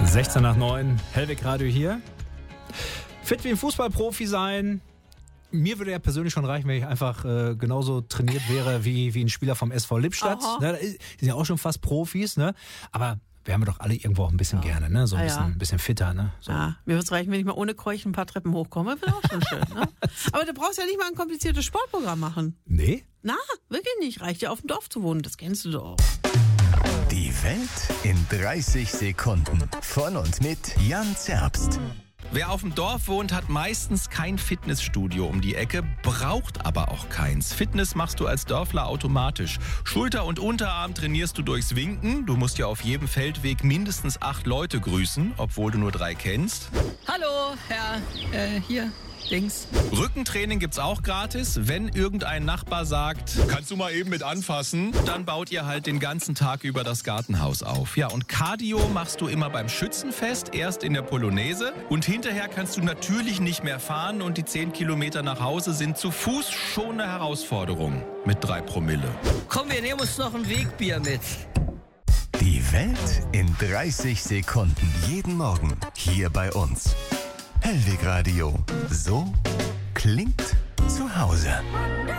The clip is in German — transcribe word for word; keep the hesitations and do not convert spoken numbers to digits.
sechzehn nach neun, Hellweg Radio hier. Fit wie ein Fußballprofi sein. Mir würde ja persönlich schon reichen, wenn ich einfach äh, genauso trainiert wäre wie, wie ein Spieler vom S V Lippstadt. Ne, die sind ja auch schon fast Profis, ne? Aber wir haben doch alle irgendwo auch ein bisschen ja. gerne, ne? So ein ja, bisschen, ja. ein bisschen fitter, ne? So. Ja, mir würde es reichen, wenn ich mal ohne Keuchen ein paar Treppen hochkomme. Wäre auch schon schön, ne? Aber du brauchst ja nicht mal ein kompliziertes Sportprogramm machen. Nee? Na, wirklich nicht. Reicht ja auf dem Dorf zu wohnen, das kennst du doch. Die Welt in dreißig Sekunden. Von und mit Jan Zerbst. Wer auf dem Dorf wohnt, hat meistens kein Fitnessstudio um die Ecke, braucht aber auch keins. Fitness machst du als Dörfler automatisch. Schulter und Unterarm trainierst du durchs Winken. Du musst ja auf jedem Feldweg mindestens acht Leute grüßen, obwohl du nur drei kennst. Hallo, Herr, äh, hier, Dings. Rückentraining gibt's auch gratis. Wenn irgendein Nachbar sagt, kannst du mal eben mit anfassen, dann baut ihr halt den ganzen Tag über das Gartenhaus auf. Ja, und Cardio machst du immer beim Schützenfest, erst in der Polonaise. Und hinterher kannst du natürlich nicht mehr fahren und die zehn Kilometer nach Hause sind zu Fuß schon eine Herausforderung mit drei Promille. Komm, wir nehmen uns noch ein Wegbier mit. Die Welt in dreißig Sekunden. Jeden Morgen hier bei uns. Hellweg Radio. So klingt zu Hause.